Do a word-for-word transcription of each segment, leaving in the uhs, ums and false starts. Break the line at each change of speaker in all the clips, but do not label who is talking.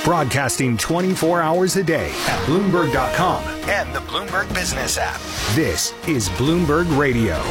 Broadcasting twenty-four hours a day at Bloomberg dot com and the Bloomberg Business app. This is Bloomberg Radio.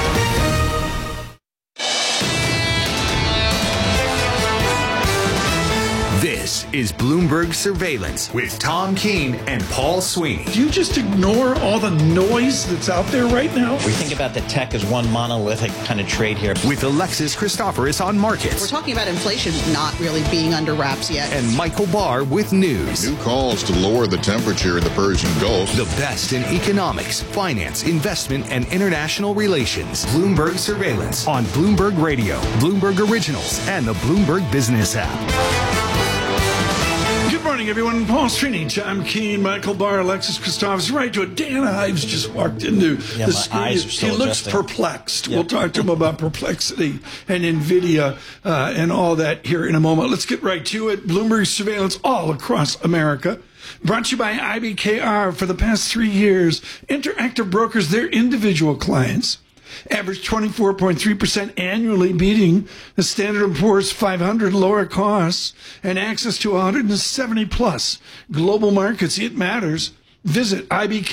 This is Bloomberg Surveillance with Tom Keene and Paul Sweeney.
Do you just ignore all the noise that's out there right now?
We think about the tech as one monolithic kind of trade here.
With Alexis Christoforous on markets.
We're talking about inflation not really being under wraps yet.
And Michael Barr with news.
New calls to lower the temperature in the Persian Gulf.
The best in economics, finance, investment, and international relations. Bloomberg Surveillance on Bloomberg Radio, Bloomberg Originals, and the Bloomberg Business app.
Good morning, everyone. Paul Sweeney, Tom Keene, Michael Barr, Alexis Christoforous. Right to it. Dan Ives just walked into
yeah,
the
my
screen.
eyes are still
he looks
adjusting.
perplexed.
Yep.
We'll talk to him about perplexity and NVIDIA uh, and all that here in a moment. Let's get right to it. Bloomberg Surveillance all across America. Brought to you by I B K R. For the past three years, Interactive Brokers, their individual clients, averaged twenty-four point three percent annually, beating the Standard and Poor's five hundred, lower costs and access to one hundred seventy plus global markets. It matters. Visit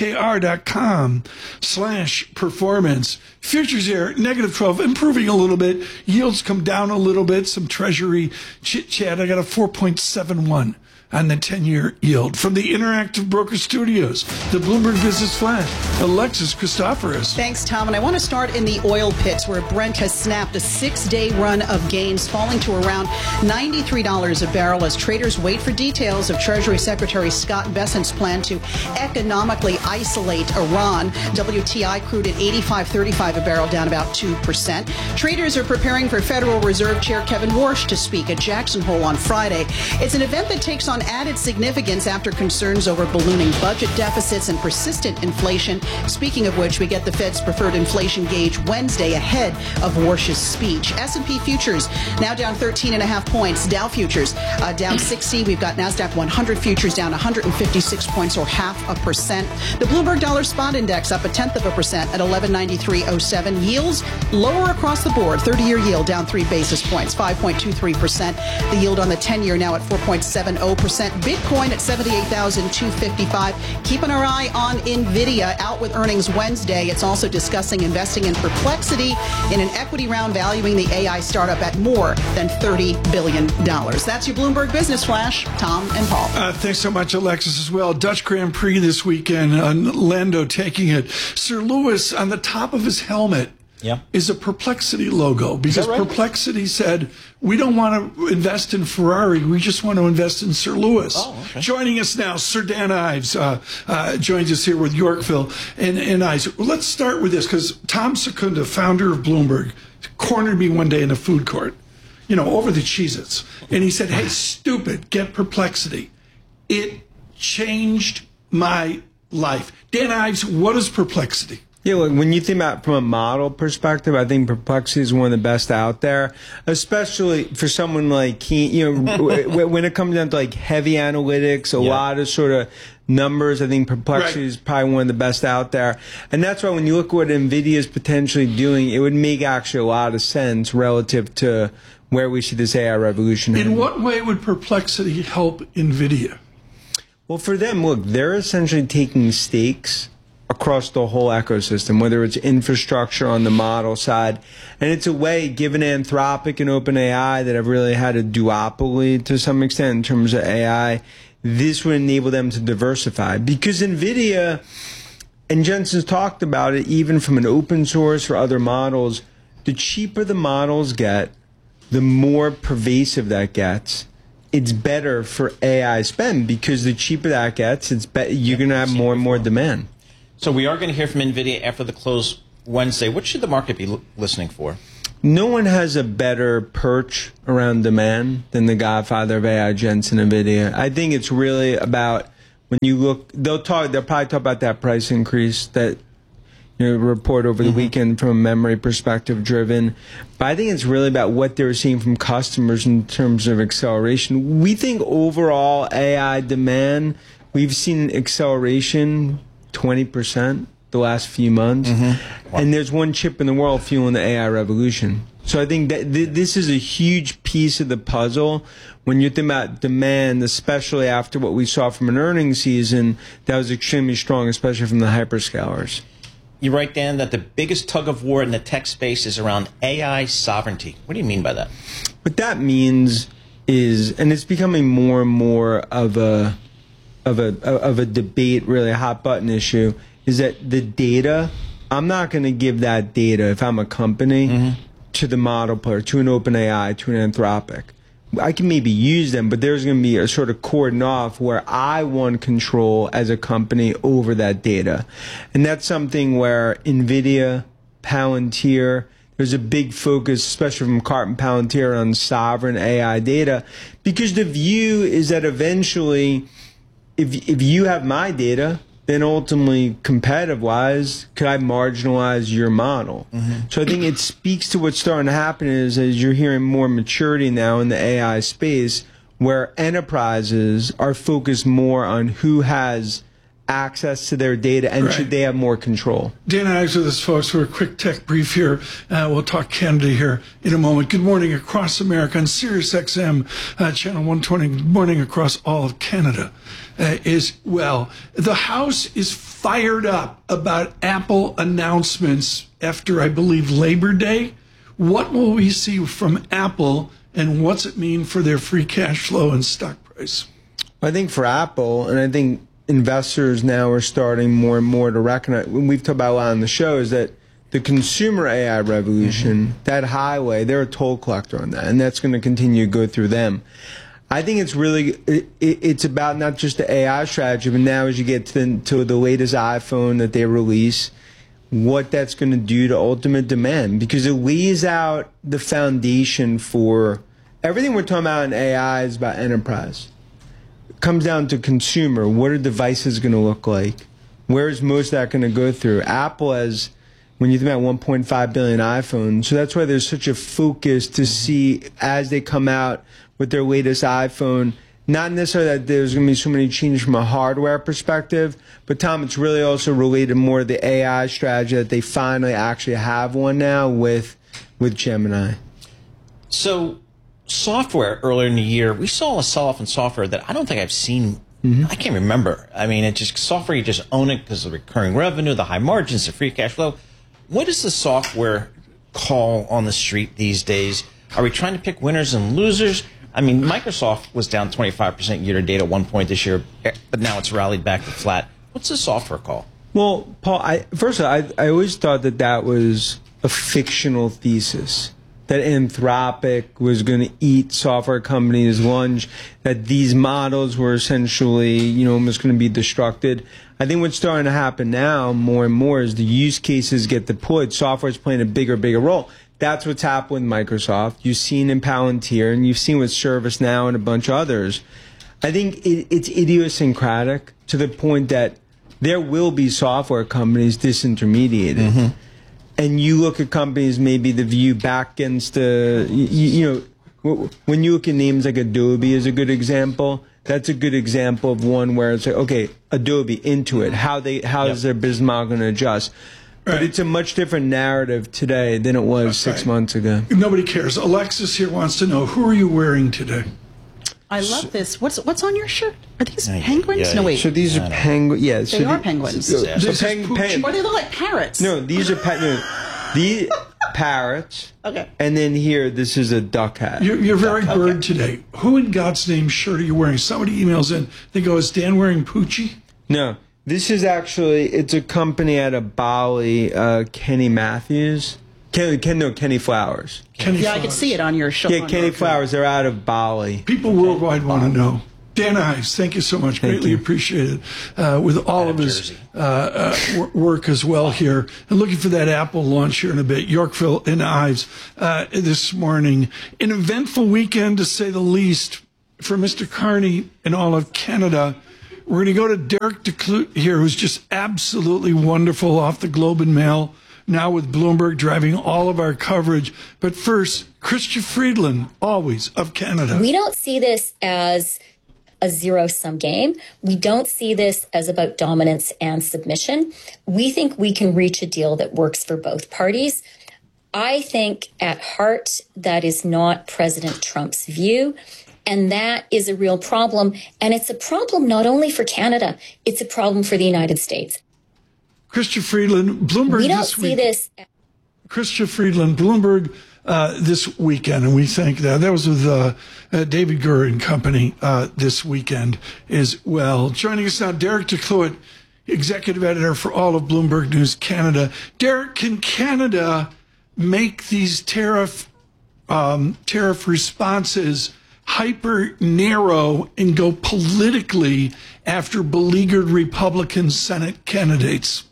ibkr.com slash performance. Futures here, negative twelve, improving a little bit. Yields come down a little bit. Some Treasury chit-chat. I got a four point seven one on the ten-year yield. From the Interactive Broker Studios, the Bloomberg Business Flash, Alexis Christoforous.
Thanks, Tom. And I want to start in the oil pits, where Brent has snapped a six-day run of gains, falling to around ninety-three dollars a barrel as traders wait for details of Treasury Secretary Scott Bessent's plan to economically isolate Iran. W T I crude at eighty-five thirty-five a barrel, down about two percent. Traders are preparing for Federal Reserve Chair Kevin Warsh to speak at Jackson Hole on Friday. It's an event that takes on added significance after concerns over ballooning budget deficits and persistent inflation. Speaking of which, we get the Fed's preferred inflation gauge Wednesday ahead of Warsh's speech. S and P futures now down thirteen and a half points. Dow futures uh, down sixty. We've got NASDAQ one hundred futures down one hundred fifty-six points, or half a percent. The Bloomberg Dollar Spot Index up a tenth of a percent at eleven ninety-three oh seven. Yields lower across the board. thirty-year yield down three basis points, five point two three percent. The yield on the ten-year now at four point seven oh percent. Bitcoin at seventy-eight thousand two hundred fifty-five. Keeping our eye on NVIDIA, out with earnings Wednesday. It's also discussing investing in Perplexity in an equity round valuing the A I startup at more than thirty billion dollars. That's your Bloomberg Business Flash. Tom and Paul.
Uh, thanks so much, Alexis, as well. Dutch Grand Prix this weekend. Uh, Lando taking it. Sir Lewis, on the top of his helmet,
Yeah.
is a Perplexity logo, because
right?
Perplexity said, we don't want to invest in Ferrari, we just want to invest in Sir Lewis.
Oh, okay.
Joining us now, Sir Dan Ives uh, uh, joins us here with Yorkville and, and Ives. Let's start with this, because Tom Secunda, founder of Bloomberg, cornered me one day in a food court, you know, over the Cheez-Its. And he said, hey, stupid, get Perplexity. It changed my life. Dan Ives, what is Perplexity?
Yeah, look, when you think about from a model perspective, I think Perplexity is one of the best out there, especially for someone like Keene. You know, when it comes down to like heavy analytics, a
yeah.
lot of sort of numbers, I think Perplexity
Right.
is probably one of the best out there. And that's why when you look at what NVIDIA is potentially doing, it would make actually a lot of sense relative to where we see this A I revolution.
In what way would Perplexity help NVIDIA?
Well, for them, look, they're essentially taking stakes across the whole ecosystem, whether it's infrastructure on the model side. And it's a way, given Anthropic and OpenAI, that have really had a duopoly to some extent in terms of A I, this would enable them to diversify. Because NVIDIA, and Jensen's talked about it, even from an open source or other models, the cheaper the models get, the more pervasive that gets. It's better for A I spend, because the cheaper that gets, it's be- you're going to have more and more demand.
So we are going to hear from NVIDIA after the close Wednesday. What should the market be l- listening for?
No one has a better perch around demand than the godfather of A I, Jensen NVIDIA. I think it's really about when you look, they'll talk, they'll probably talk about that price increase that you know, report over the mm-hmm. weekend from a memory perspective driven. But I think it's really about what they're seeing from customers in terms of acceleration. We think overall A I demand, we've seen acceleration twenty percent the last few months. Mm-hmm. Wow. And there's one chip in the world fueling the A I revolution. So I think that th- this is a huge piece of the puzzle when you think about demand, especially after what we saw from an earnings season, that was extremely strong, especially from the hyperscalers.
You write, Dan, that the biggest tug of war in the tech space is around A I sovereignty. What do you mean by that?
What that means is, and it's becoming more and more of a of a of a debate, really a hot button issue, is that the data, I'm not going to give that data if I'm a company mm-hmm. to the model player, to an OpenAI, to an Anthropic. I can maybe use them, but there's going to be a sort of cordon off where I want control as a company over that data. And that's something where NVIDIA, Palantir, there's a big focus, especially from Cart and Palantir, on sovereign A I data, because the view is that eventually, if if you have my data, then ultimately, competitive-wise, could I marginalize your model? Mm-hmm. So I think it speaks to what's starting to happen is as you're hearing more maturity now in the A I space, where enterprises are focused more on who has access to their data and right. should they have more control.
Dan Ives with us, folks, for a quick tech brief here. Uh, we'll talk Canada here in a moment. Good morning across America on Sirius X M, uh, channel one twenty. Good morning across all of Canada. Uh, is well, the House is fired up about Apple announcements after, I believe, Labor Day. What will we see from Apple, and what's it mean for their free cash flow and stock price?
I think for Apple, and I think investors now are starting more and more to recognize, when we've talked about a lot on the show, is that the consumer A I revolution, mm-hmm. that highway, they're a toll collector on that, and that's going to continue to go through them. I think it's really, it, it's about not just the A I strategy, but now as you get to the, to the latest iPhone that they release, what that's going to do to ultimate demand, because it lays out the foundation for everything we're talking about in A I is about enterprise. It comes down to consumer. What are devices going to look like? Where is most of that going to go through? Apple has, when you think about one point five billion iPhones, so that's why there's such a focus to see as they come out with their latest iPhone, not necessarily that there's going to be so many changes from a hardware perspective, but Tom, it's really also related more to the A I strategy that they finally actually have one now with with Gemini.
So software earlier in the year, we saw a sell-off in software that I don't think I've seen. Mm-hmm. I can't remember. I mean, it just software, you just own it because of the recurring revenue, the high margins, the free cash flow. What is the software call on the street these days? Are we trying to pick winners and losers? I mean, Microsoft was down twenty-five percent year-to-date at one point this year, but now it's rallied back to flat. What's the software call?
Well, Paul, I, first of all, I, I always thought that that was a fictional thesis, that Anthropic was going to eat software companies' lunch, that these models were essentially, you know, almost going to be destructed. I think what's starting to happen now more and more is the use cases get deployed. Software is playing a bigger, bigger role. That's what's happened with Microsoft. You've seen in Palantir, and you've seen with ServiceNow and a bunch of others. I think it, it's idiosyncratic to the point that there will be software companies disintermediated. Mm-hmm. And you look at companies, maybe the view back against the, you, you know, when you look at names like Adobe is a good example. That's a good example of one where it's like, okay, Adobe, Intuit, how they, how yep. is their business model going to adjust? But right. it's a much different narrative today than it was right. six months ago.
Nobody cares. Alexis here wants to know, who are you wearing today?
I love this. What's what's on your shirt? Are these penguins?
Yeah,
no, wait.
So these are penguins. Yeah,
they
so
are
the,
penguins.
So,
yeah.
so
This
peng, peng,
or they look like parrots.
No, these are pa- no, these parrots.
Okay.
And then here, this is a duck hat.
You're, you're very
Duck,
bird
okay.
today. Who in God's name shirt are you wearing? Somebody emails in. They go, is Dan wearing Poochie?
No. This is actually, it's a company out of Bali, uh, Kenny Matthews. Ken, Ken, no, Kenny Flowers.
Kenny
yeah,
Flowers.
I could see it on your shirt.
Yeah, Kenny Flowers. They're out of Bali.
People worldwide want to know. Dan Ives, thank you so much.
Thank
Greatly
you.
appreciated uh, with all of his uh, uh, work as well here. And looking for that Apple launch here in a bit. Yorkville and Ives uh, this morning. An eventful weekend, to say the least, for Mister Carney and all of Canada. We're going to go to Derek DeClute here, who's just absolutely wonderful off the Globe and Mail, now with Bloomberg driving all of our coverage. But first, Chrystia Freeland, always of Canada.
We don't see this as a zero-sum game. We don't see this as about dominance and submission. We think we can reach a deal that works for both parties. I think at heart that is not President Trump's view. And that is a real problem. And it's a problem not only for Canada, it's a problem for the United States.
Chrystia Freeland, Bloomberg
we don't
this
see
week.
this.
Chrystia Freeland, Bloomberg uh, this weekend, and we thank that. That was with uh, uh, David Gurr and company uh, this weekend as well. Joining us now, Derek DeCluett, executive editor for all of Bloomberg News Canada. Derek, can Canada make these tariff um, tariff responses hyper narrow and go politically after beleaguered Republican Senate candidates?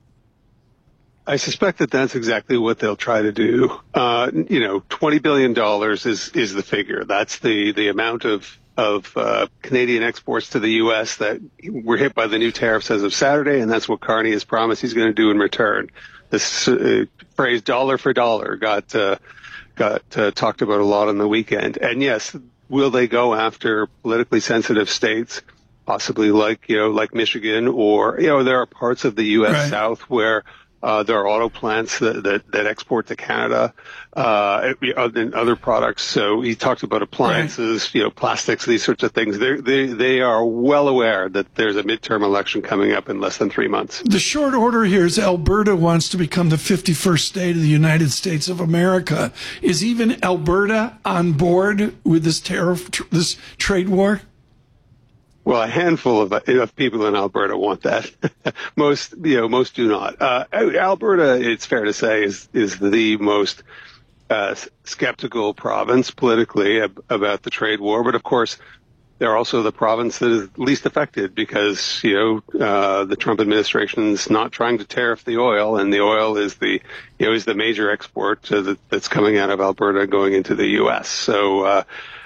I suspect that that's exactly what they'll try to do. Uh, you know, twenty billion dollars is, is the figure. That's the, the amount of, of uh, Canadian exports to the U S that were hit by the new tariffs as of Saturday, and that's what Carney has promised he's going to do in return. This uh, phrase dollar for dollar got uh, got uh, talked about a lot on the weekend. And yes, will they go after politically sensitive states, possibly like, you know, like Michigan, or, you know, there are parts of the U S Right. South where Uh, there are auto plants that, that, that export to Canada, uh, and other products. So he talked about appliances, right. you know, plastics, these sorts of things. They're, they they are well aware that there's a midterm election coming up in less than three months.
The short order here is Alberta wants to become the fifty-first state of the United States of America. Is even Alberta on board with this tariff, tr- this trade war?
Well, a handful of, of people in Alberta want that. most, you know, most do not. Uh, Alberta, it's fair to say, is is the most uh, skeptical province politically ab- about the trade war. But of course, they're also the province that is least affected because, you know, uh, the Trump administration's not trying to tariff the oil, and the oil is the, you know, is the major export to the, that's coming out of Alberta going into the U S. So. Uh,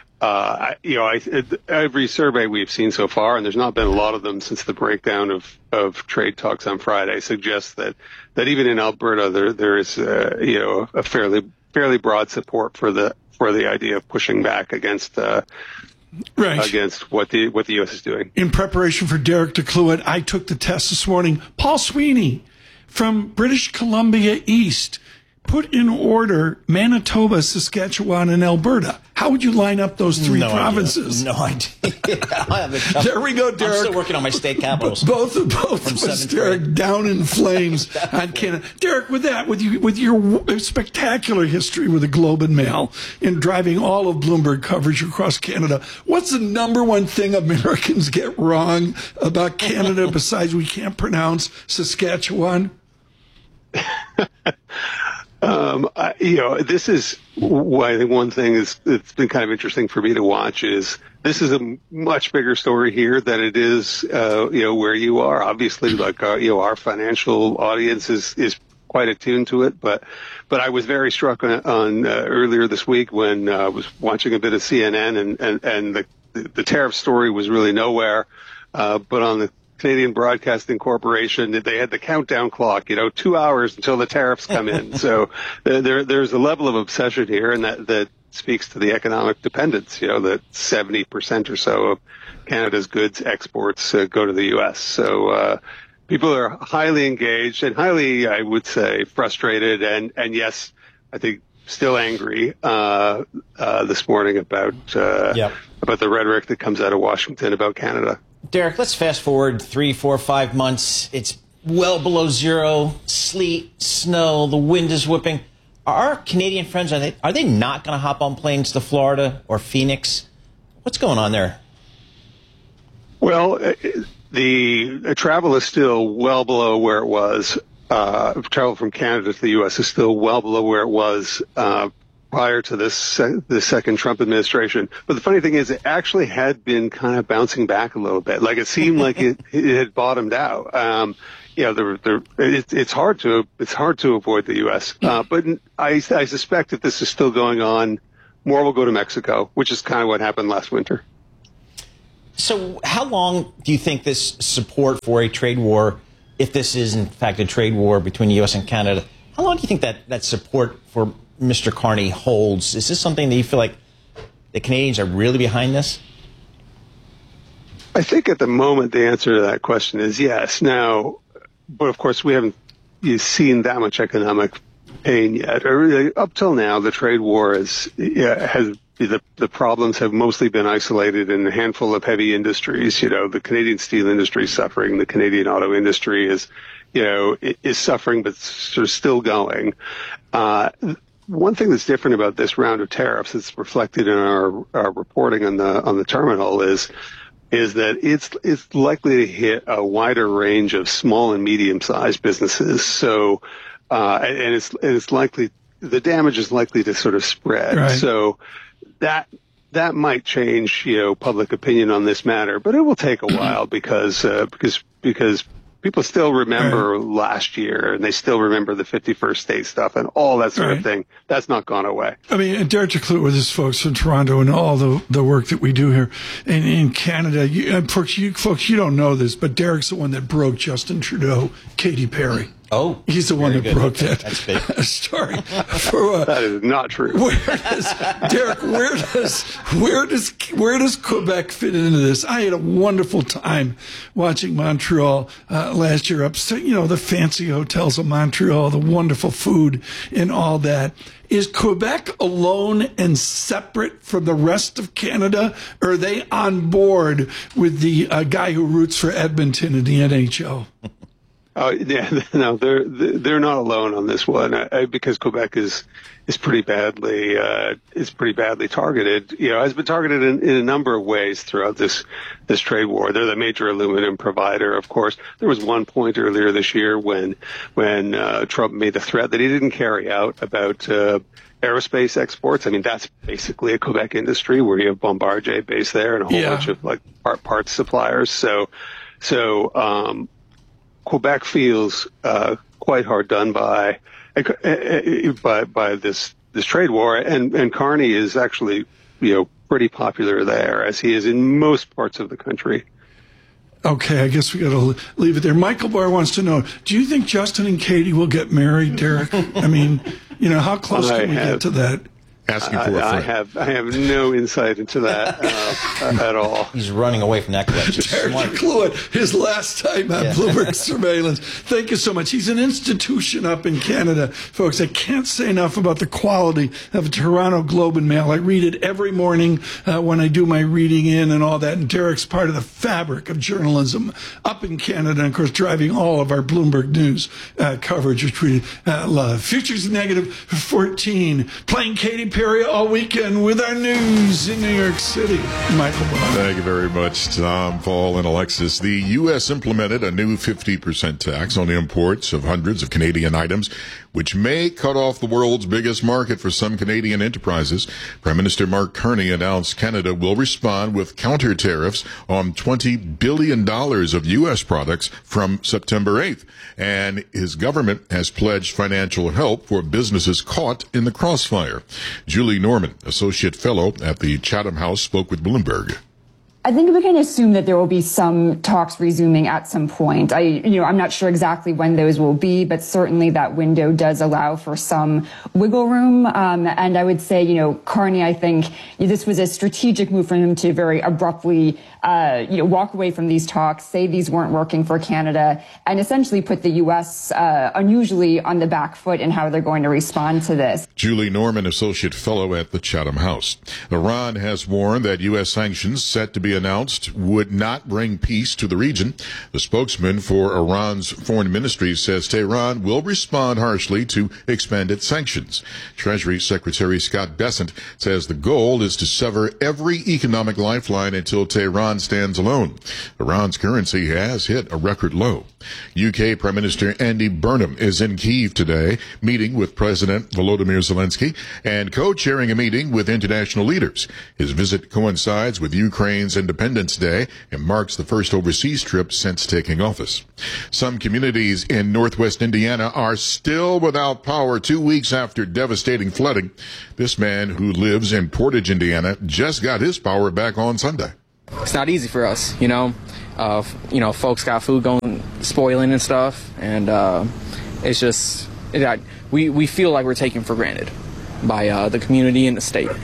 Uh, you know, I, every survey we've seen so far, and there's not been a lot of them since the breakdown of, of trade talks on Friday, suggests that, that even in Alberta, there there is uh, you know a fairly fairly broad support for the for the idea of pushing back against uh, right. against what the what the U S is doing.
In preparation for Derek DeCluett, I took the test this morning. Paul Sweeney from British Columbia East put in order Manitoba, Saskatchewan, and Alberta. How would you line up those three
no
provinces?
Idea. No idea.
There we go, Derek.
I'm still working on my state capitals.
Both of both of us, Derek, down in flames on Canada. Derek, with that, with you, with your spectacular history with the Globe and Mail in driving all of Bloomberg coverage across Canada, what's the number one thing Americans get wrong about Canada besides we can't pronounce Saskatchewan?
Um, I, you know, this is why I think one thing is it's been kind of interesting for me to watch is this is a much bigger story here than it is, uh, you know, where you are. Obviously, like, uh, you know, our financial audience is, is quite attuned to it. But, but I was very struck on, on uh, earlier this week when uh, I was watching a bit of C N N and, and, and the, the tariff story was really nowhere. Uh, but on the Canadian Broadcasting Corporation, they had the countdown clock, you know, two hours until the tariffs come in. So there, there's a level of obsession here, and that, that speaks to the economic dependence, you know, that seventy percent or so of Canada's goods exports uh, go to the U S. So uh, people are highly engaged and highly, I would say, frustrated, and, and yes, I think still angry uh, uh, this morning about uh, yep. about the rhetoric that comes out of Washington about Canada.
Derek, let's fast forward three, four, five months. It's well below zero, sleet, snow, the wind is whipping. Are our Canadian friends, are they, are they not going to hop on planes to Florida or Phoenix? What's going on there?
Well, the, the travel is still well below where it was. Uh, travel from Canada to the U S is still well below where it was uh, prior to this the second Trump administration. But the funny thing is, it actually had been kind of bouncing back a little bit. Like it seemed like it, it had bottomed out. Um, you know, there, there, it, it's hard to it's hard to avoid the U S. Uh, but I, I suspect that this is still going on. More will go to Mexico, which is kind of what happened last winter.
So, how long do you think this support for a trade war, if this is in fact a trade war between the U S and Canada, how long do you think that that support for Mister Carney holds? Is this something that you feel like the Canadians are really behind this?
I think at the moment the answer to that question is yes. Now, but of course we haven't seen that much economic pain yet. Or really, up till now, the trade war is, yeah, has the the problems have mostly been isolated in a handful of heavy industries. You know, the Canadian steel industry is suffering. The Canadian auto industry is, you know, is suffering, but sort of still going. Uh, one thing that's different about this round of tariffs that's reflected in our, our reporting on the on the terminal is is that it's it's likely to hit a wider range of small and medium sized businesses. So, uh, and, and it's and it's likely the damage is likely to sort of spread.
Right.
So that that might change, you know, public opinion on this matter, but it will take a while because uh, because because people still remember right. last year, and they still remember the fifty-first state stuff and all that sort right. of thing. That's not gone away.
I mean, Derek DeClute with his folks from Toronto and all the the work that we do here in, in Canada. You, and folks, you folks, you don't know this, but Derek's the one that broke Justin Trudeau, Katy Perry.
Oh,
he's the one that
good.
broke that
That's big.
story. For, uh,
that is not true.
Where does, Derek? Where does where does where does Quebec fit into this? I had a wonderful time watching Montreal uh, last year. Up, you know, the fancy hotels of Montreal, the wonderful food, and all that. Is Quebec alone and separate from the rest of Canada, or are they on board with the uh, guy who roots for Edmonton in the N H L?
Oh yeah, no, they're they're not alone on this one I, because Quebec is is pretty badly uh, is pretty badly targeted. You know, has been targeted in, in a number of ways throughout this this trade war. They're the major aluminum provider, of course. There was one point earlier this year when when uh, Trump made the threat that he didn't carry out about uh, aerospace exports. I mean, that's basically a Quebec industry where you have Bombardier based there and a whole
yeah.
bunch of like part, parts suppliers. So so. Um, Quebec feels uh, quite hard done by by by this this trade war, and and Carney is actually, you know, pretty popular there, as he is in most parts of the country.
Okay, I guess we got to leave it there. Michael Barr wants to know: do you think Justin and Katie will get married, Derek? I mean, you know, how close
I
can we
have,
get to that?
Asking for a friend.
I have I have no insight into that uh, at all.
He's running away from that question.
Derek DeClute, his last time on yeah. Bloomberg Surveillance. Thank you so much. He's an institution up in Canada. Folks, I can't say enough about the quality of Toronto Globe and Mail. I read it every morning uh, when I do my reading in and all that. And Derek's part of the fabric of journalism up in Canada, and, of course, driving all of our Bloomberg News uh, coverage, which we uh, love. Futures negative fourteen. Playing Katy Perry all weekend with our news in New York City. Michael Barr.
Thank you very much, Tom, Paul, and Alexis. The U S implemented a new fifty percent tax on imports of hundreds of Canadian items, which may cut off the world's biggest market for some Canadian enterprises. Prime Minister Mark Carney announced Canada will respond with counter tariffs on twenty billion dollars of U S products from September eighth. And his government has pledged financial help for businesses caught in the crossfire. Julie Norman, Associate Fellow at the Chatham House, spoke with Bloomberg.
I think we can assume that there will be some talks resuming at some point. I, you know, I'm not sure exactly when those will be, but certainly that window does allow for some wiggle room. Um, and I would say, you know, Carney, I think this was a strategic move for him to very abruptly, uh, you know, walk away from these talks, say these weren't working for Canada, and essentially put the U S uh, unusually on the back foot in how they're going to respond to this.
Julie Norman, Associate Fellow at the Chatham House. Iran has warned that U S sanctions set to be announced would not bring peace to the region. The spokesman for Iran's foreign ministry says Tehran will respond harshly to expanded sanctions. Treasury Secretary Scott Bessent says the goal is to sever every economic lifeline until Tehran stands alone. Iran's currency has hit a record low. U K Prime Minister Andy Burnham is in Kyiv today, meeting with President Volodymyr Zelensky and co-chairing a meeting with international leaders. His visit coincides with Ukraine's Independence Day and marks the first overseas trip since taking office. Some communities in northwest Indiana are still without power two weeks after devastating flooding. This man who lives in Portage, Indiana, just got his power back on Sunday.
It's not easy for us, you know. Uh, you know, folks got food going, spoiling and stuff, and uh, it's just, it, I, we, we feel like we're taken for granted by uh, the community and the state.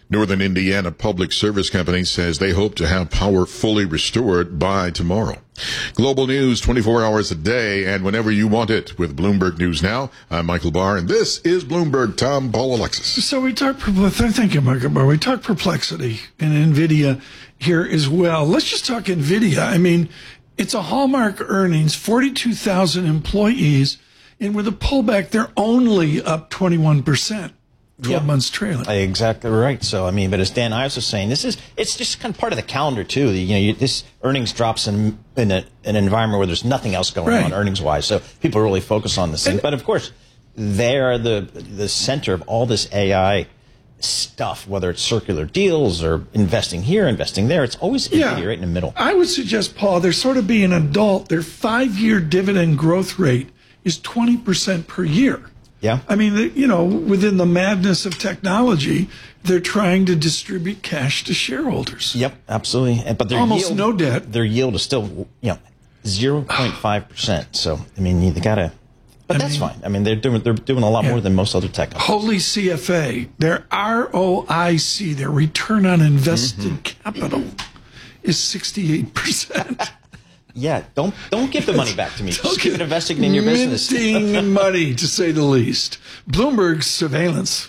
Northern Indiana Public Service Company says they hope to have power fully restored by tomorrow. Global news twenty-four hours a day and whenever you want it with Bloomberg News Now. I'm Michael Barr, and this is Bloomberg. Tom, Paul, Alexis.
So we talk perplexity. Thank you, Michael Barr. We talk perplexity and NVIDIA here as well. Let's just talk NVIDIA. I mean, it's a hallmark earnings, forty-two thousand employees, and with a pullback, they're only up twenty-one percent. twelve
Yep.
months trailing.
Exactly right. So, I mean, but as Dan Ives was saying, this is, it's just kind of part of the calendar, too. You know, you, this earnings drops in, in a, an environment where there's nothing else going
Right.
on earnings-wise. So people really focus on this thing. But, of course, they are the, the center of all this A I stuff, whether it's circular deals or investing here, investing there. It's always
Yeah.
NVIDIA right in the middle.
I would suggest, Paul, they're sort of being an adult. Their five-year dividend growth rate is twenty percent per year.
Yeah.
I mean, the- you know, within the madness of technology, they're trying to distribute cash to shareholders.
Yep, absolutely. And- But their
Almost
yield,
no debt.
Their yield is still, you know, zero point five percent. So, I mean, you got to, but
I
that's
mean-
fine. I mean, they're doing, they're doing a lot
Yeah.
more than most other tech companies.
Holy C F A, their R O I C, their return on invested
Mm-hmm.
capital, is sixty-eight percent.
Yeah, don't don't give the money back to me. Just keep it investing in your business.
Minting money, to say the least. Bloomberg surveillance.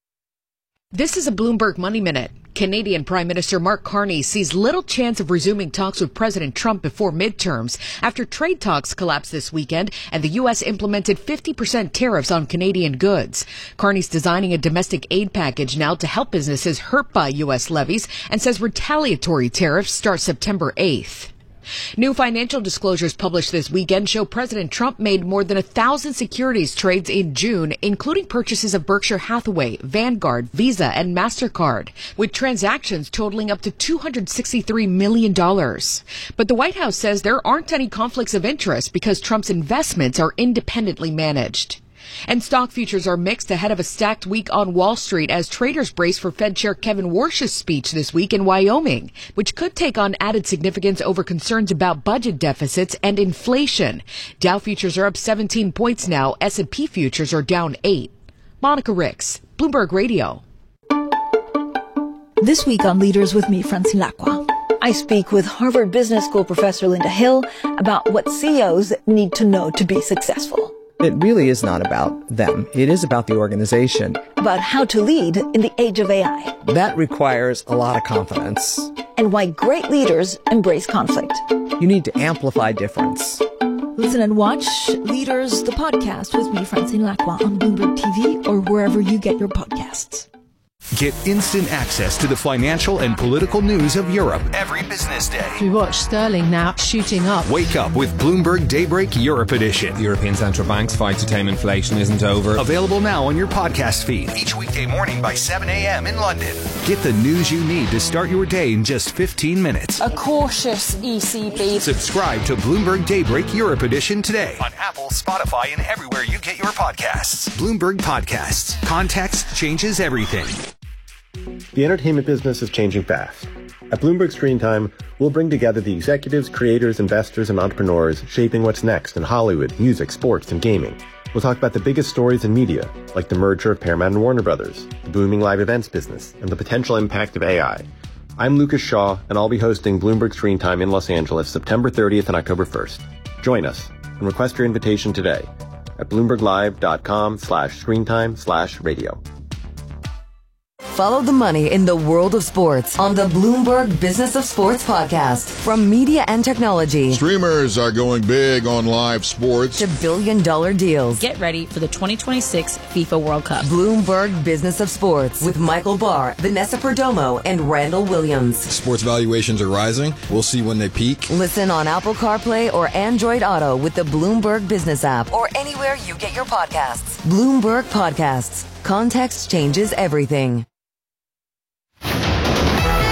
This is a Bloomberg Money Minute. Canadian Prime Minister Mark Carney sees little chance of resuming talks with President Trump before midterms after trade talks collapsed this weekend and the U S implemented fifty percent tariffs on Canadian goods. Carney's designing a domestic aid package now to help businesses hurt by U S levies and says retaliatory tariffs start September eighth. New financial disclosures published this weekend show President Trump made more than a thousand securities trades in June, including purchases of Berkshire Hathaway, Vanguard, Visa, and MasterCard, with transactions totaling up to two hundred sixty-three million dollars. But the White House says there aren't any conflicts of interest because Trump's investments are independently managed. And stock futures are mixed ahead of a stacked week on Wall Street as traders brace for Fed Chair Kevin Warsh's speech this week in Wyoming, which could take on added significance over concerns about budget deficits and inflation. Dow futures are up seventeen points now. S and P futures are down eight. Monica Ricks, Bloomberg Radio.
This week on Leaders with me, Francine Lacqua, I speak with Harvard Business School professor Linda Hill about what C E Os need to know to be successful.
It really is not about them. It is about the organization.
About how to lead in the age of A I.
That requires a lot of confidence.
And why great leaders embrace conflict.
You need to amplify difference.
Listen and watch Leaders, the podcast with me, Francine Lacqua, on Bloomberg T V or wherever you get your podcasts.
Get instant access to the financial and political news of Europe every business day.
We watch sterling now shooting up.
Wake up with Bloomberg Daybreak Europe Edition.
The European Central Bank's fight to tame inflation isn't over.
Available now on your podcast feed each weekday morning by seven a.m. in London. Get the news you need to start your day in just fifteen minutes.
A cautious E C B.
Subscribe to Bloomberg Daybreak Europe Edition today on Apple, Spotify, and everywhere you get your podcasts. Bloomberg Podcasts. Context changes everything.
The entertainment business is changing fast. At Bloomberg Screen Time, we'll bring together the executives, creators, investors, and entrepreneurs shaping what's next in Hollywood, music, sports, and gaming. We'll talk about the biggest stories in media, like the merger of Paramount and Warner Brothers, the booming live events business, and the potential impact of A I. I'm Lucas Shaw, and I'll be hosting Bloomberg Screen Time in Los Angeles September thirtieth and October first. Join us and request your invitation today at bloomberglive.com slash screentime slash radio.
Follow the money in the world of sports on the Bloomberg Business of Sports podcast. From media and technology.
Streamers are going big on live sports.
To billion dollar deals.
Get ready for the twenty twenty-six FIFA World Cup.
Bloomberg Business of Sports with Michael Barr, Vanessa Perdomo, and Randall Williams.
Sports valuations are rising. We'll see when they peak.
Listen on Apple CarPlay or Android Auto with the Bloomberg Business app or anywhere you get your podcasts. Bloomberg Podcasts. Context changes everything.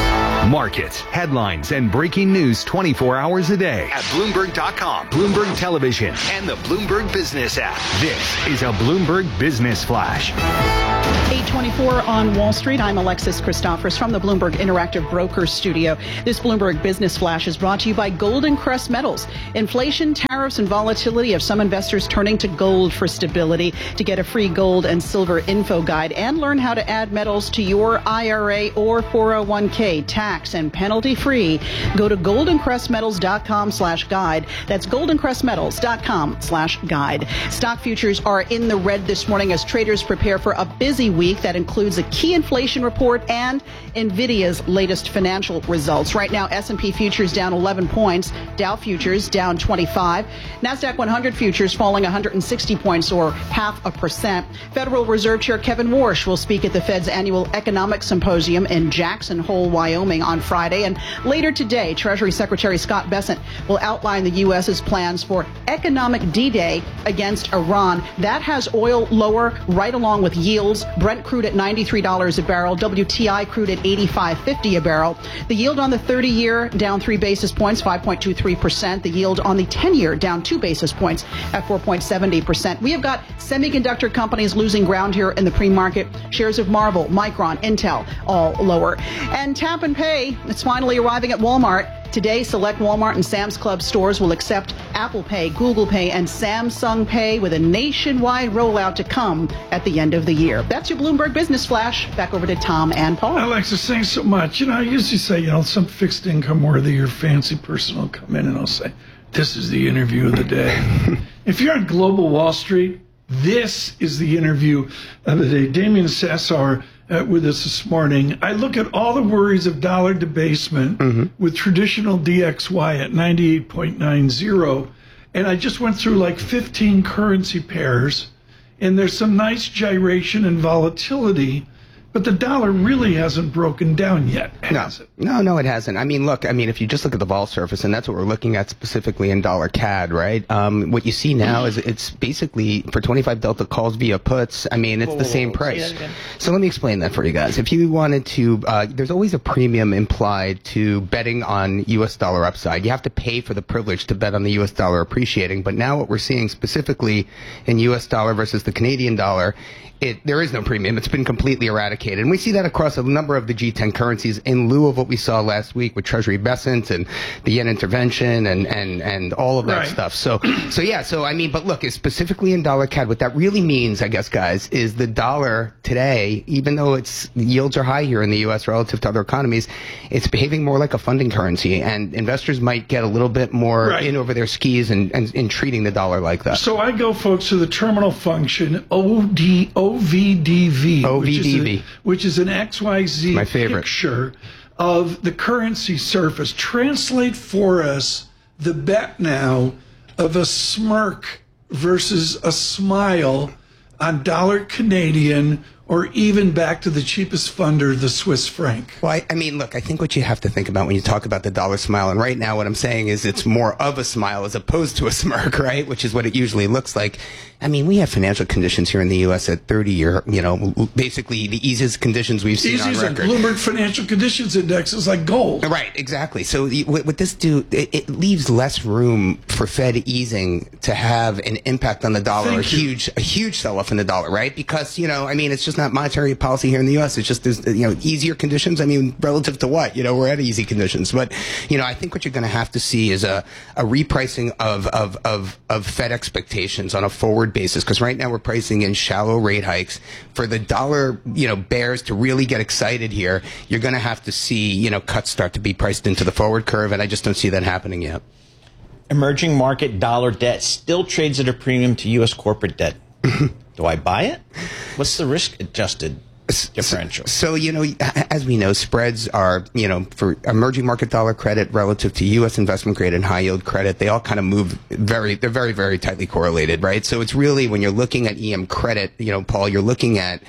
Markets, headlines, and breaking news twenty-four hours a day at Bloomberg dot com, Bloomberg Television, and the Bloomberg Business app. This is a Bloomberg Business Flash.
eight twenty-four on Wall Street. I'm Alexis Christophers from the Bloomberg Interactive Brokers Studio. This Bloomberg Business Flash is brought to you by Golden Crest Metals. Inflation, tariffs, and volatility have some investors turning to gold for stability. To get a free gold and silver info guide and learn how to add metals to your I R A or four oh one k tax and penalty free, go to golden crest metals dot com slash guide. That's golden crest metals dot com slash guide. Stock futures are in the red this morning as traders prepare for a busy week that includes a key inflation report and NVIDIA's latest financial results. Right now, S and P futures down eleven points, Dow futures down twenty-five, NASDAQ one hundred futures falling one hundred sixty points or half a percent. Federal Reserve Chair Kevin Warsh will speak at the Fed's annual economic symposium in Jackson Hole, Wyoming on Friday. And later today, Treasury Secretary Scott Bessent will outline the U S's plans for economic D-Day against Iran. That has oil lower right along with yields. Brent crude at ninety-three dollars a barrel, W T I crude at eighty-five fifty a barrel. The yield on the thirty-year down three basis points, five point two three percent. The yield on the ten-year down two basis points at four point seven zero percent. We have got semiconductor companies losing ground here in the pre-market. Shares of Marvell, Micron, Intel, all lower. And Tap and Pay, it's finally arriving at Walmart. Today, select Walmart and Sam's Club stores will accept Apple Pay, Google Pay, and Samsung Pay with a nationwide rollout to come at the end of the year. That's your Bloomberg Business Flash. Back over to Tom and Paul.
Alexis, thanks so much. You know, I usually say, you know, some fixed income worthy or fancy person will come in and I'll say, this is the interview of the day. If you're on Global Wall Street, this is the interview of the day. Damien Sassower uh, with us this morning. I look at all the worries of dollar debasement mm-hmm. with traditional D X Y at ninety-eight point nine zero. And I just went through like fifteen currency pairs, and there's some nice gyration and volatility. But the dollar really hasn't broken down yet, has
no.
it?
No, no, it hasn't. I mean, look, I mean, if you just look at the vol surface, and that's what we're looking at specifically in dollar C A D, right? Um, what you see now is it's basically for twenty-five delta calls via puts. I mean, it's whoa, the same price. So let me explain that for you guys. If you wanted to, uh, there's always a premium implied to betting on U S dollar upside. You have to pay for the privilege to bet on the U S dollar appreciating. But now what we're seeing specifically in U S dollar versus the Canadian dollar, It, there is no premium. It's been completely eradicated. And we see that across a number of the G ten currencies in lieu of what we saw last week with Treasury Bessent and the yen intervention and, and, and all of that right. stuff. So, so yeah, so I mean, but look, it's specifically in dollar C A D. What that really means, I guess, guys, is the dollar today, even though its yields are high here in the U S relative to other economies, it's behaving more like a funding currency. And investors might get a little bit more right. in over their skis and, and, and treating the dollar like that.
So I go, folks, to the terminal function, O D O. O V D V,
O V D V.
Which, is a, which is an X Y Z
my favorite.
picture of the currency surface. Translate for us the bet now of a smirk versus a smile on dollar Canadian, or even back to the cheapest funder, the Swiss franc.
Well, I, I mean, look, I think what you have to think about when you talk about the dollar smile, and right now what I'm saying is it's more of a smile as opposed to a smirk, right? Which is what it usually looks like. I mean, we have financial conditions here in the U S at thirty-year, you know, basically the easiest conditions we've seen
Easiest
on record.
Bloomberg Financial Conditions Index is like gold.
Right, exactly. So what, what this do, it, it leaves less room for Fed easing to have an impact on the dollar, Thank a you. huge, a huge sell-off in the dollar, right? Because, you know, I mean, it's just not monetary policy here in the U S. It's just, there's, you know, easier conditions. I mean, relative to what? You know, we're at easy conditions. But, you know, I think what you're going to have to see is a, a repricing of, of, of, of Fed expectations on a forward basis. Because right now we're pricing in shallow rate hikes. For the dollar, you know, bears to really get excited here, you're going to have to see, you know, cuts start to be priced into the forward curve. And I just don't see that happening yet.
Emerging market dollar debt still trades at a premium to U S corporate debt. Do I buy it? What's the risk-adjusted differential?
So, so, you know, as we know, spreads are, you know, for emerging market dollar credit relative to U S investment grade and high yield credit, they all kind of move very, they're very, very tightly correlated, right? So it's really, when you're looking at E M credit, you know, Paul, you're looking at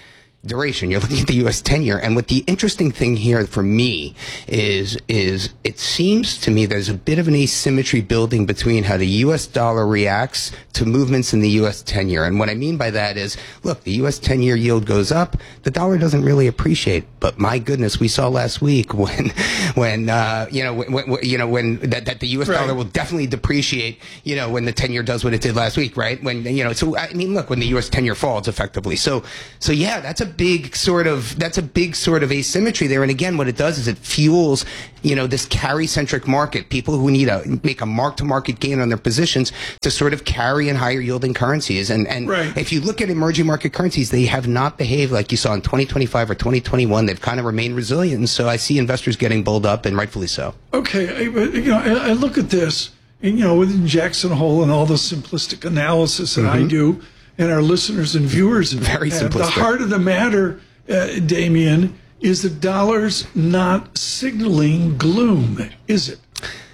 duration. You're looking at the U S ten-year. And what the interesting thing here for me is, is it seems to me there's a bit of an asymmetry building between how the U S dollar reacts to movements in the U S ten-year. And what I mean by that is, look, the U S ten-year yield goes up, the dollar doesn't really appreciate. But my goodness, we saw last week when, when uh, you know, when, when, you know, when that, that the U S right. dollar will definitely depreciate, you know, when the ten-year does what it did last week, right? When, you know, so I mean, look, when the U S ten-year falls effectively. So, so yeah, that's a big sort of, that's a big sort of asymmetry there. And again, what it does is it fuels, you know, this carry-centric market, people who need to make a mark-to-market gain on their positions to sort of carry in higher yielding currencies. And, and right. if you look at emerging market currencies, they have not behaved like you saw in twenty twenty-five or twenty twenty-one. They've kind of remained resilient. And so I see investors getting bowled up, and rightfully so. Okay. I, you know, I, I look at this, and, you know, within Jackson Hole and all the simplistic analysis that mm-hmm. I do, and our listeners and viewers, very simplistic. The heart of the matter, uh, Damien, is the dollar's not signaling gloom, is it?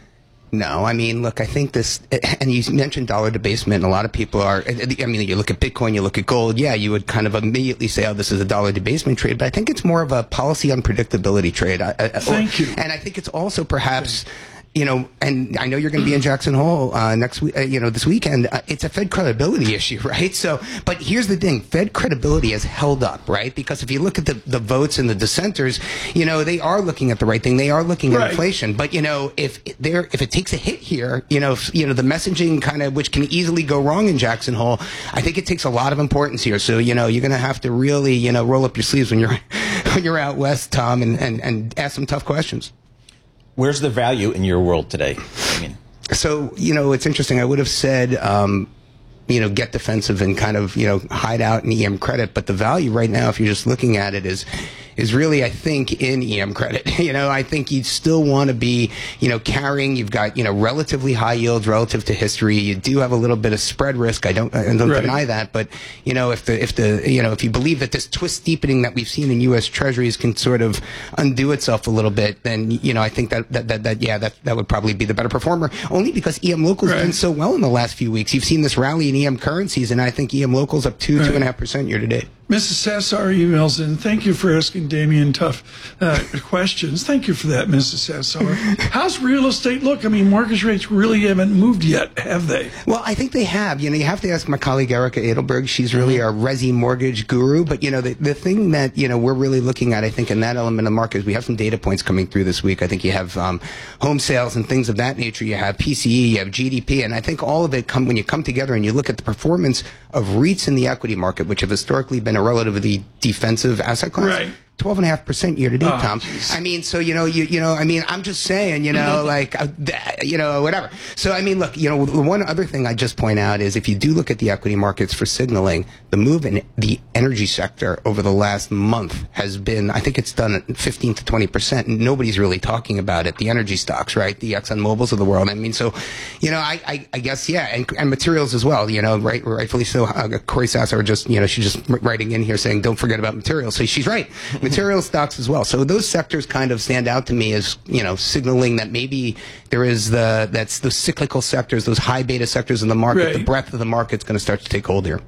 No, I mean, look, I think this, and you mentioned dollar debasement, and a lot of people are, I mean, you look at Bitcoin, you look at gold, yeah, you would kind of immediately say, oh, this is a dollar debasement trade, but I think it's more of a policy unpredictability trade. I, I, Thank or, you. And I think it's also perhaps... You know, and I know you're going to be in Jackson Hole uh, next week, uh, you know, this weekend. Uh, it's a Fed credibility issue, right? So, but here's the thing. Fed credibility has held up, right? Because if you look at the, the votes and the dissenters, you know, they are looking at the right thing. They are looking at right. inflation. But, you know, if there, if it takes a hit here, you know, if, you know, the messaging kind of, which can easily go wrong in Jackson Hole, I think it takes a lot of importance here. So, you know, you're going to have to really, you know, roll up your sleeves when you're, when you're out west, Tom, and, and, and ask some tough questions. Where's the value in your world today? I mean, so, you know, it's interesting. I would have said, um, you know, get defensive and kind of, you know, hide out in E M credit. But the value right now, if you're just looking at it, is is really, I think, in E M credit. You know, I think you'd still want to be, you know, carrying. You've got, you know, relatively high yields relative to history. You do have a little bit of spread risk. I don't, I don't right. deny that. But, you know, if the, if the, you know, if you believe that this twist steepening that we've seen in U S Treasuries can sort of undo itself a little bit, then, you know, I think that, that, that, that yeah, that, that would probably be the better performer. Only because E M locals have right. been so well in the last few weeks. You've seen this rally in E M currencies, and I think E M locals up two, right. two and a half percent year to date. Missus Sassar emails in. Thank you for asking Damien tough uh, questions. Thank you for that, Missus Sassar. How's real estate look? I mean, mortgage rates really haven't moved yet, have they? Well, I think they have. You know, you have to ask my colleague Erica Edelberg. She's really our resi mortgage guru. But, you know, the, the thing that, you know, we're really looking at, I think, in that element of the market is we have some data points coming through this week. I think you have um, home sales and things of that nature. You have P C E, you have G D P. And I think all of it, come when you come together and you look at the performance of REITs in the equity market, which have historically been a relatively defensive asset class. Right. twelve and a half percent year to date, oh, Tom. Geez. I mean, so, you know, you, you know, I mean, I'm just saying, you know, like, uh, you know, whatever. So, I mean, look, you know, the one other thing I just point out is if you do look at the equity markets for signaling, the move in the energy sector over the last month has been, I think it's done fifteen to twenty percent. And nobody's really talking about it. The energy stocks, right? The Exxon Mobils of the world. I mean, so, you know, I, I, I guess, yeah, and, and materials as well, you know, right, rightfully so. Uh, Corey Sasser just, you know, she's just writing in here saying, don't forget about materials. So she's right. Material stocks as well. So those sectors kind of stand out to me as, you know, signaling that maybe there is the, that's the cyclical sectors, those high beta sectors in the market, right. The breadth of the market's going to start to take hold here.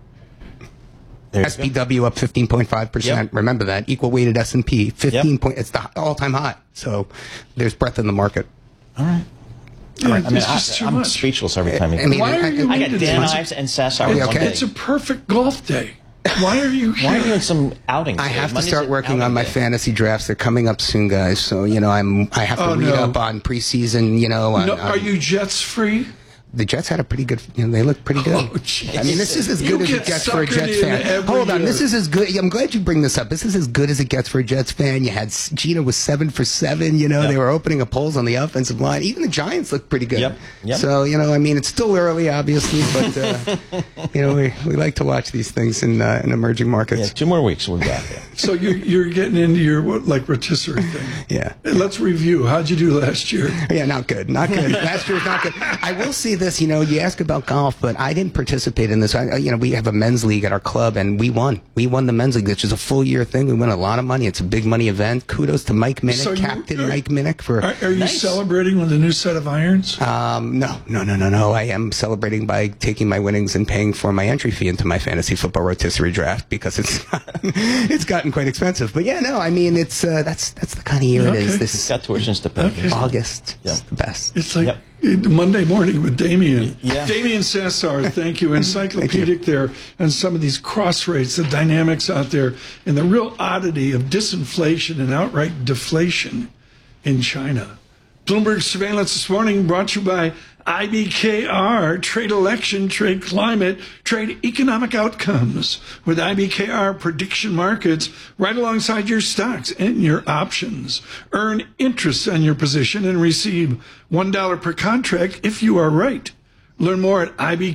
S P W up fifteen point five percent. Yep. Remember that. Equal weighted S and P, fifteen yep. point, it's the all-time high. So there's breadth in the market. All right.
Yeah, All right. I mean, I, I'm much. speechless every time. You I mean,
Why are you
I, I got Dan Ives and Sassar.
It's, okay. it's a perfect golf day. Why are you here?
Why are you in some outings?
I have to start working on my day. fantasy drafts. They're coming up soon, guys. So, you know, I'm, I have to oh, read no. up on preseason, you know. On,
no, are
on,
you Jets free?
The Jets had a pretty good, you know, they look pretty good.
Oh,
I mean, this is as good
you
as it gets for a Jets fan. Hold on,
year.
this is as good. I'm glad you bring this up. This is as good as it gets for a Jets fan. You had Gina was seven for seven. You know, yep. they were opening up polls on the offensive line. Even the Giants look pretty good.
Yep. Yep.
So, you know, I mean, it's still early, obviously, but uh, you know, we, we like to watch these things in uh, in emerging markets.
Yeah, two more weeks, we'll got there.
So you're you're getting into your what, like rotisserie thing.
Yeah.
Let's review. How'd you do last year?
Yeah, not good. Not good. Last year was not good. I will see this. You know, you ask about golf, but I didn't participate in this. I, you know, we have a men's league at our club, and we won. We won the men's league, which is a full year thing. We won a lot of money. It's a big money event. Kudos to Mike Minnick,
So you-
Captain
are-
Mike Minnick, for.
Are, are you celebrating with a new set of irons?
Um, no, no, no, no, no. I am celebrating by taking my winnings and paying for my entry fee into my fantasy football rotisserie draft because it's it's gotten quite expensive. But yeah, no, I mean it's uh, that's that's the kind of year
Okay.
it is. This
Got tuitions to pay.
Okay.
August, it's the best.
It's like Monday morning with Damien.
Yeah.
Damien Sassar, thank you. Encyclopedic there and some of these cross rates, the dynamics out there, and the real oddity of disinflation and outright deflation in China. Bloomberg Surveillance this morning brought to you by I B K R, trade election, trade climate, trade economic outcomes with I B K R prediction markets right alongside your stocks and your options. Earn interest on your position and receive one dollar per contract if you are right. Learn more at I B